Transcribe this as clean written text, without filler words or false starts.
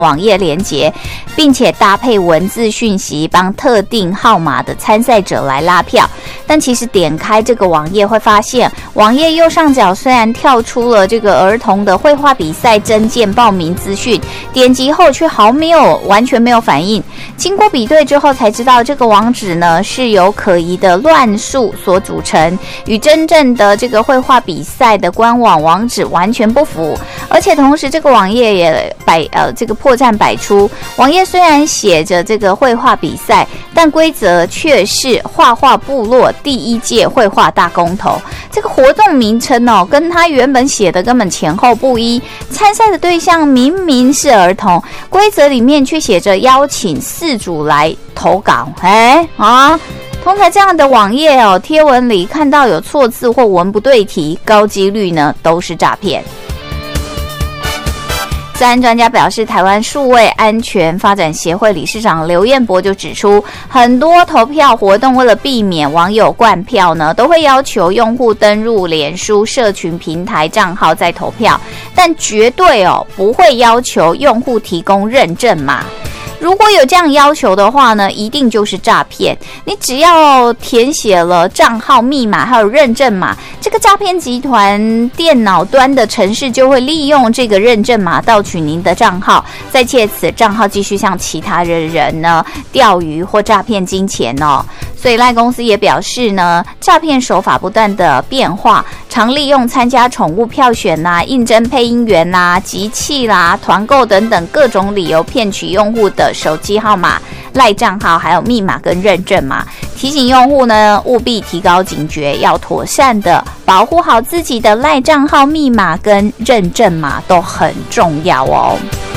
网页连结，并且搭配文字讯息帮特定号码的参赛者来拉票。但其实点开这个网页会发现，网页右上角虽然跳出了这个儿童的绘画比赛征件报名资讯，点击后却完全没有反应。经过比对之后才知道，这个网址呢是由可疑的乱数所组成，与真正的这个绘画比赛的官网网址完全不符。而且同时这个网页也这个破绽百出，网页虽然写着这个绘画比赛，但规则却是画画部落第1届绘画大公投。这个活动名称跟他原本写的根本前后不一，参赛的对象明明是儿童，规则里面却写着邀请4组来投稿。通常这样的网页贴文里看到有错字或文不对题，高几率呢都是诈骗。治安专家表示，台湾数位安全发展协会理事长刘彦博就指出，很多投票活动为了避免网友灌票呢，都会要求用户登入脸书社群平台账号再投票，但绝对不会要求用户提供认证码。如果有这样要求的话呢，一定就是诈骗。你只要填写了账号密码还有认证码，这个诈骗集团电脑端的程式就会利用这个认证码盗取您的账号，再借此账号继续向其他的人呢钓鱼或诈骗金钱所以赖公司也表示呢，诈骗手法不断的变化，常利用参加宠物票选应征配音员集气团购等等各种理由骗取用户的手机号码、赖账号还有密码跟认证码。提醒用户呢，务必提高警觉，要妥善的保护好自己的赖账号、密码跟认证码都很重要